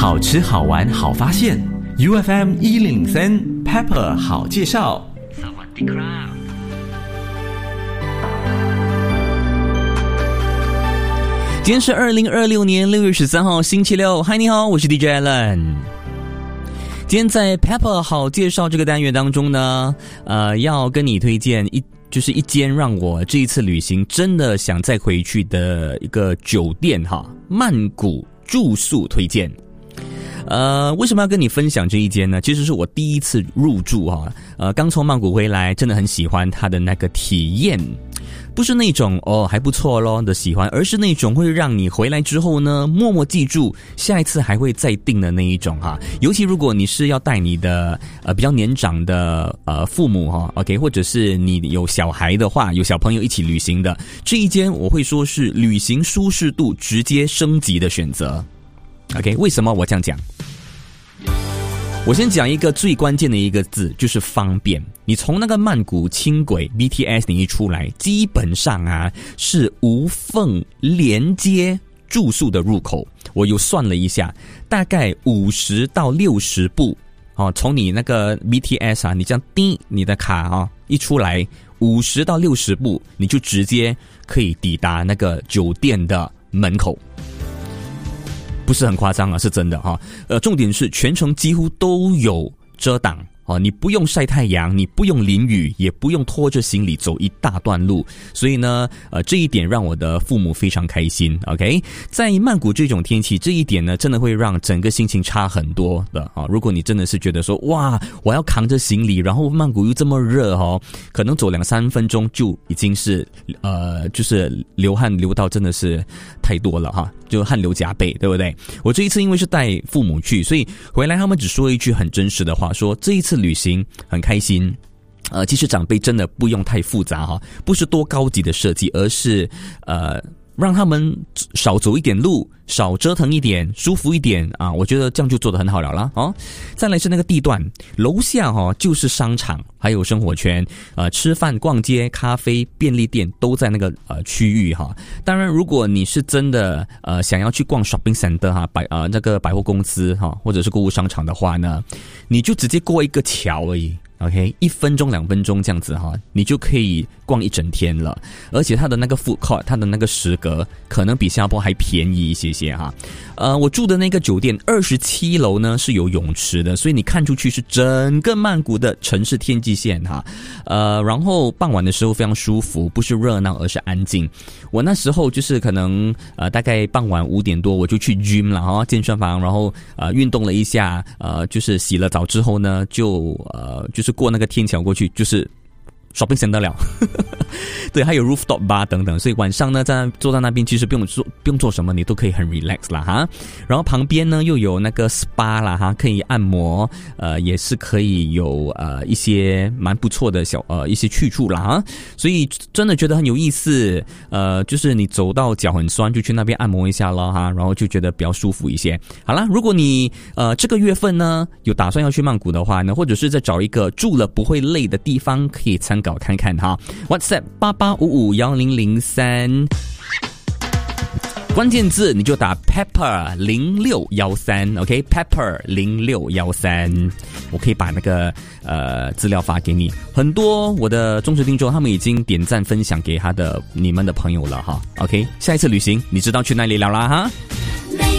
好吃好玩好发现 UFM 103 Pepper 好介绍。萨瓦迪卡。今天是2026年6月13号星期六，嗨，你好，我是 DJ Alan。今天在 Pepper 好介绍这个单元当中呢，要跟你推荐一间让我这一次旅行真的想再回去的一个酒店哈，曼谷住宿推荐。为什么要跟你分享这一间呢？其实是我第一次入住哈，刚从曼谷回来，真的很喜欢它的那个体验。不是那种还不错咯的喜欢，而是那种会让你回来之后呢默默记住下一次还会再订的那一种哈。尤其如果你是要带你的比较年长的父母哈 ，OK， 或者是你有小孩的话，有小朋友一起旅行的，这一间我会说是旅行舒适度直接升级的选择。OK， 为什么我这样讲？我先讲一个最关键的一个字，就是方便。你从那个曼谷轻轨 BTS 你一出来，基本上是无缝连接住宿的入口。我有算了一下，大概50到60步从你那个 BTS 你这样滴你的卡一出来，50到60步你就直接可以抵达那个酒店的门口。不是很夸张是真的重点是全程几乎都有遮挡你不用晒太阳，你不用淋雨，也不用拖着行李走一大段路，所以呢这一点让我的父母非常开心。 OK， 在曼谷这种天气，这一点呢真的会让整个心情差很多的如果你真的是觉得说哇我要扛着行李，然后曼谷又这么热可能走2-3分钟就已经是就是流汗流到真的是太多了就汗流浃背，对不对？我这一次因为是带父母去，所以回来他们只说一句很真实的话，说这一次旅行很开心。其实长辈真的不用太复杂不是多高级的设计，而是让他们少走一点路，少折腾一点，舒服一点我觉得这样就做得很好了啦再来是那个地段，楼下就是商场，还有生活圈，吃饭、逛街、咖啡、便利店都在那个区域当然，如果你是真的想要去逛 shopping center 那个百货公司或者是购物商场的话呢，你就直接过一个桥而已。OK， 1分钟2分钟这样子你就可以逛一整天了。而且它的那个 food court， 它的那个食阁可能比新加坡还便宜一些些我住的那个酒店27楼呢是有泳池的，所以你看出去是整个曼谷的城市天际线然后傍晚的时候非常舒服，不是热闹而是安静。我那时候就是可能大概傍晚5点多我就去 gym 了健身房，然后运动了一下，就是洗了澡之后呢就是过那个天桥过去，就是 shopping center 了对，还有 rooftop bar 等等，所以晚上呢坐在那边其实不用做什么，你都可以很 relax 啦然后旁边呢又有那个 spa 啦可以按摩，也是可以有一些蛮不错的一些去处啦所以真的觉得很有意思。就是你走到脚很酸就去那边按摩一下咯然后就觉得比较舒服一些。好啦，如果你这个月份呢有打算要去曼谷的话呢，或者是再找一个住了不会累的地方，可以参考看看WhatsApp 88551003，关键字你就打 Pepper 0613 OK Pepper 0613，我可以把那个资料发给你。很多我的忠实听众他们已经点赞分享给你们的朋友了OK， 下一次旅行你知道去哪里了啦